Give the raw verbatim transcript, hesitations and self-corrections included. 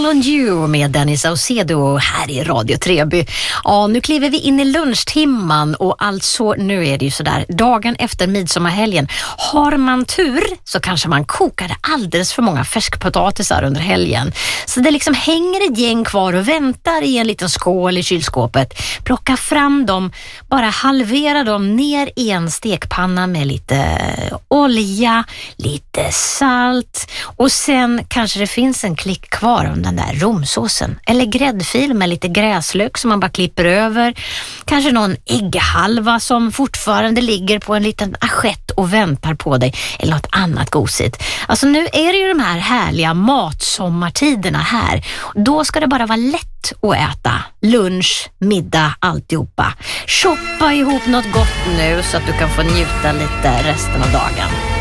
All on you med Dennis Saucedo här i Radio Treby. Ja, nu kliver vi in i lunchtimman och alltså nu är det ju sådär, dagen efter midsommarhelgen. Har man tur så kanske man kokade alldeles för många färskpotatisar under helgen. Så det liksom hänger ett gäng kvar och väntar i en liten skål i kylskåpet. Plocka fram dem, bara halvera dem ner i en stekpanna med lite olja, lite salt och sen kanske det finns en klick kvar om den där romsåsen eller gräddfil med lite gräslök som man bara klipper över, kanske någon ägghalva som fortfarande ligger på en liten assiett och väntar på dig eller något annat gosigt. Alltså nu är det ju de här härliga matsommartiderna här. Då ska det bara vara lätt att äta lunch, middag, alltihopa. Shoppa ihop något gott nu så att du kan få njuta lite resten av dagen.